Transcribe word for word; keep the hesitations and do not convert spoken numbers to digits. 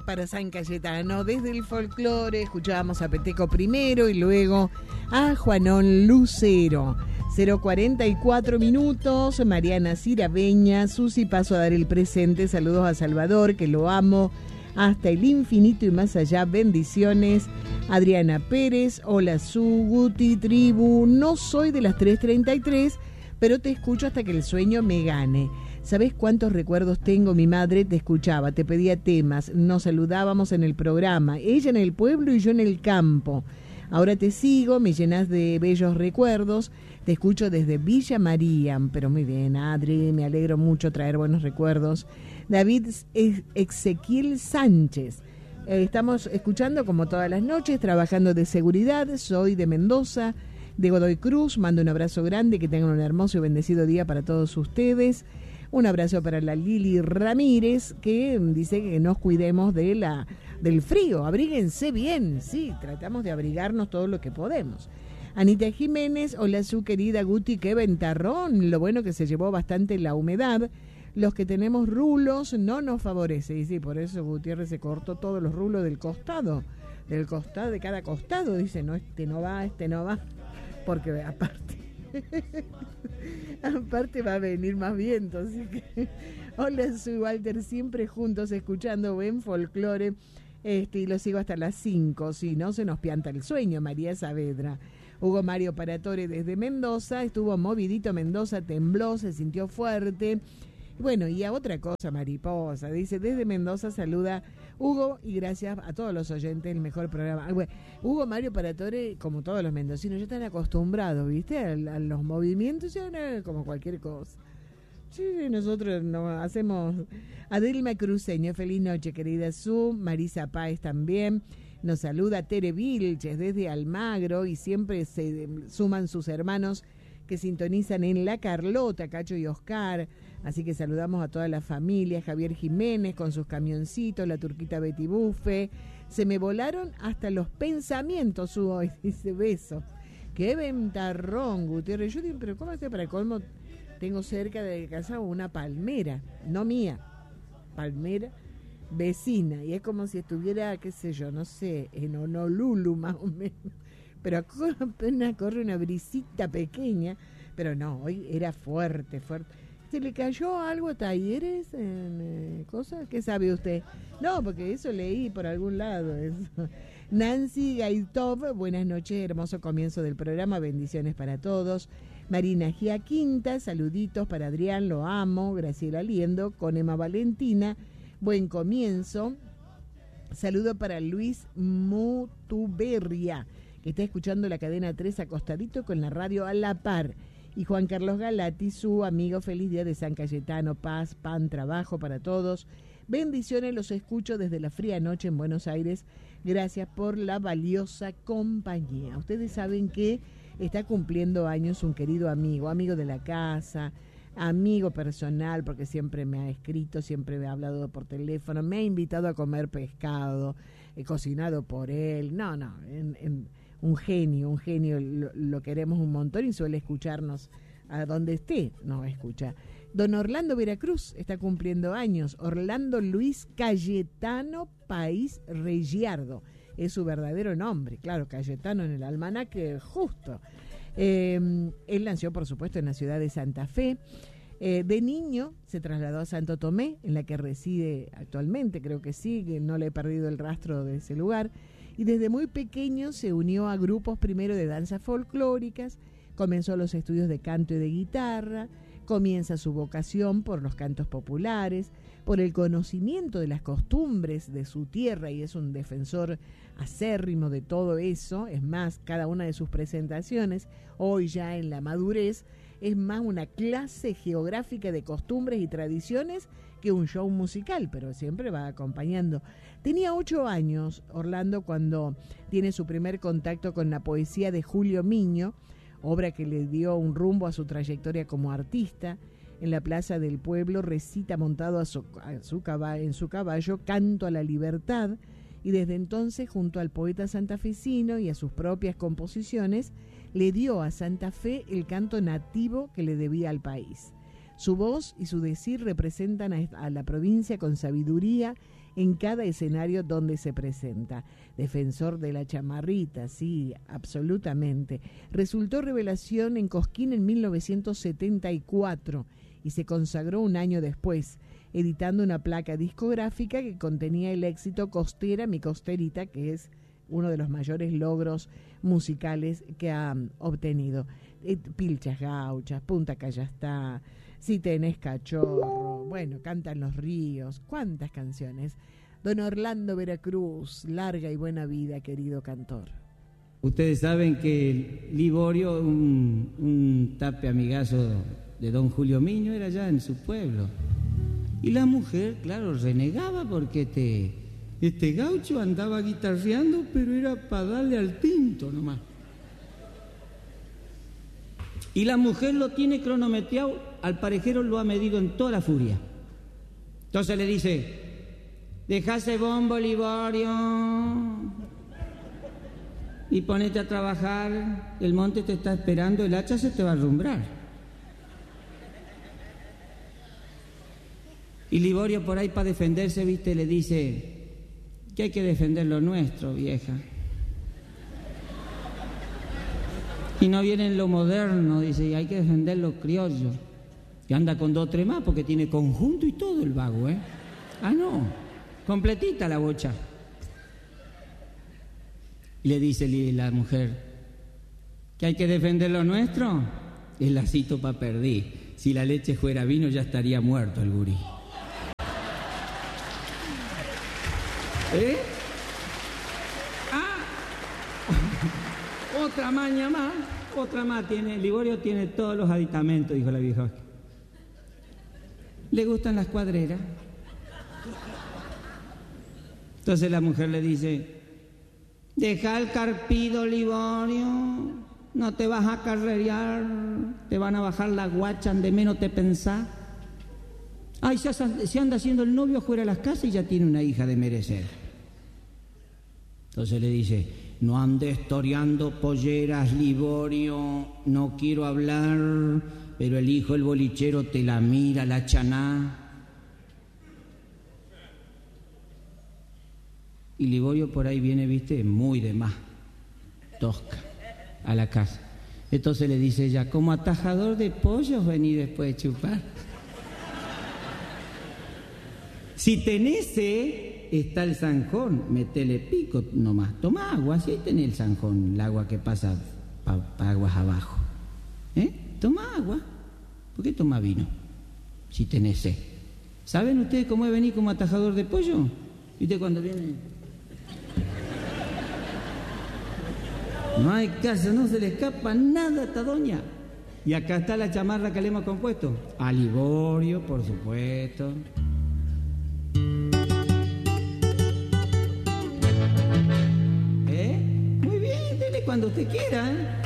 para San Cayetano. Desde el folclore escuchábamos a Peteco primero y luego a Juanón Lucero. cero cuarenta y cuatro minutos, Mariana Cirabeña, Susi, paso a dar el presente. Saludos a Salvador, que lo amo hasta el infinito y más allá. Bendiciones. Adriana Pérez, hola Su, Guti, tribu. No soy de las tres treinta y tres, pero te escucho hasta que el sueño me gane. ¿Sabés cuántos recuerdos tengo? Mi madre te escuchaba, te pedía temas, nos saludábamos en el programa, ella en el pueblo y yo en el campo. Ahora te sigo, me llenas de bellos recuerdos, te escucho desde Villa María. Pero muy bien, Adri, me alegro mucho traer buenos recuerdos. David Ezequiel Sánchez, eh, estamos escuchando como todas las noches, trabajando de seguridad, soy de Mendoza, de Godoy Cruz, mando un abrazo grande, que tengan un hermoso y bendecido día para todos ustedes. Un abrazo para la Lili Ramírez, que dice que nos cuidemos de la, del frío, abríguense bien, sí, tratamos de abrigarnos todo lo que podemos. Anita Jiménez, hola su querida Guti, qué ventarrón, lo bueno que se llevó bastante la humedad, los que tenemos rulos no nos favorece, y sí, por eso Gutiérrez se cortó todos los rulos del costado, del costado, de cada costado, dice, no, este no va, este no va, porque aparte... aparte va a venir más viento, así que hola, soy Walter, siempre juntos escuchando buen folclore, este, y lo sigo hasta las cinco, si no se nos pianta el sueño. María Saavedra. Hugo Mario Paratore desde Mendoza, estuvo movidito Mendoza, tembló, se sintió fuerte. Bueno, y a otra cosa, mariposa, dice, desde Mendoza saluda Hugo, y gracias a todos los oyentes, el mejor programa. Bueno, Hugo Mario Paratore, como todos los mendocinos, ya están acostumbrados, ¿viste? A, a los movimientos, ya no, como cualquier cosa. Sí, nosotros no hacemos. Adelma Cruceño, feliz noche, querida Su. Marisa Páez también. Nos saluda Tere Vilches desde Almagro, y siempre se suman sus hermanos que sintonizan en La Carlota, Cacho y Oscar. Así que saludamos a toda la familia, Javier Jiménez con sus camioncitos, la turquita Betty Bufe. Se me volaron hasta los pensamientos hoy, dice beso. Qué ventarrón, Gutiérrez. Yo digo, pero ¿cómo hace para colmo? Tengo cerca de casa una palmera, no mía, palmera vecina. Y es como si estuviera, qué sé yo, no sé, en Honolulu más o menos. Pero apenas corre una brisita pequeña, pero no, hoy era fuerte, fuerte. ¿Se le cayó algo a Talleres en eh, cosas? ¿Qué sabe usted? No, porque eso leí por algún lado. Eso. Nancy Gaitov, buenas noches, hermoso comienzo del programa, bendiciones para todos. Marina Gia Quinta, saluditos para Adrián, lo amo. Graciela Liendo, con Emma Valentina, buen comienzo. Saludo para Luis Mutuberria, que está escuchando la cadena tres acostadito con la radio a la par. Y Juan Carlos Galati, su amigo, feliz día de San Cayetano, paz, pan, trabajo para todos. Bendiciones, los escucho desde la fría noche en Buenos Aires. Gracias por la valiosa compañía. Ustedes saben que está cumpliendo años un querido amigo, amigo de la casa, amigo personal, porque siempre me ha escrito, siempre me ha hablado por teléfono, me ha invitado a comer pescado, he cocinado por él. No, no, en... en un genio, un genio, lo, lo queremos un montón y suele escucharnos a donde esté, nos escucha. Don Orlando Veracruz está cumpliendo años, Orlando Luis Cayetano País Regiardo, es su verdadero nombre, claro, Cayetano en el almanaque, justo. Eh, él nació, por supuesto, en la ciudad de Santa Fe. Eh, de niño se trasladó a Santo Tomé, en la que reside actualmente, creo que sí, que no le he perdido el rastro de ese lugar. Y desde muy pequeño se unió a grupos primero de danzas folclóricas, comenzó los estudios de canto y de guitarra, comienza su vocación por los cantos populares, por el conocimiento de las costumbres de su tierra, y es un defensor acérrimo de todo eso. Es más, cada una de sus presentaciones, hoy ya en la madurez, es más una clase geográfica de costumbres y tradiciones que un show musical, pero siempre va acompañando. Tenía ocho años Orlando cuando tiene su primer contacto con la poesía de Julio Miño, obra que le dio un rumbo a su trayectoria como artista. En la plaza del pueblo recita montado a su, a su caballo, en su caballo Canto a la Libertad, y desde entonces, junto al poeta santafesino y a sus propias composiciones, le dio a Santa Fe el canto nativo que le debía al país. Su voz y su decir representan a, a la provincia con sabiduría en cada escenario donde se presenta. Defensor de la chamarrita, sí, absolutamente. Resultó revelación en Cosquín en mil novecientos setenta y cuatro y se consagró un año después, editando una placa discográfica que contenía el éxito Costera, mi costerita, que es uno de los mayores logros musicales que ha obtenido. Eh, Pilchas Gauchas, Punta Callastá, Si tenés cachorro, bueno, Cantan los ríos, cuántas canciones. Don Orlando Veracruz, larga y buena vida, querido cantor. Ustedes saben que Liborio, un, un tape amigazo de don Julio Miño, era allá en su pueblo. Y la mujer, claro, renegaba porque este, este gaucho andaba guitarreando, pero era para darle al tinto nomás. Y la mujer lo tiene cronometrado, al parejero lo ha medido en toda la furia. Entonces le dice: deja ese bombo, Liborio, y ponete a trabajar, el monte te está esperando, el hacha se te va a arrumbrar. Y Liborio por ahí para defenderse, viste, le dice que hay que defender lo nuestro, vieja. Y no viene en lo moderno, dice, y hay que defender lo criollo. Y anda con dos o tres más porque tiene conjunto y todo el vago, ¿eh? Ah, no, completita la bocha. Y le dice la mujer, ¿que hay que defender lo nuestro? El lacito pa' perdí. Si la leche fuera vino ya estaría muerto el gurí. ¿Eh? Ah, otra maña más, otra más tiene. Liborio tiene todos los aditamentos, dijo la vieja. ¿Le gustan las cuadreras? Entonces la mujer le dice, deja el carpido, Liborio, no te vas a carrerear, te van a bajar la guacha, de menos te pensás. Ay, se, se anda haciendo el novio afuera de las casas y ya tiene una hija de merecer. Entonces le dice, no andes toreando polleras, Liborio, no quiero hablar, pero el hijo del bolichero te la mira, la chaná. Y Liborio por ahí viene, viste, muy de más, tosca, a la casa. Entonces le dice ella, como atajador de pollos vení después de chupar. Si tenés sed, está el zanjón, metele pico nomás, toma agua, si ahí tenés el zanjón, el agua que pasa para pa aguas abajo. ¿Eh? Toma agua, ¿por qué toma vino? Si tenés sed. ¿Saben ustedes cómo es venir como atajador de pollo? ¿Viste cuando viene? No hay caso, no se le escapa nada a esta doña. Y acá está la chamarra que le hemos compuesto. A Liborio, por supuesto. ¿Eh? Muy bien, dele cuando usted quiera, ¿eh?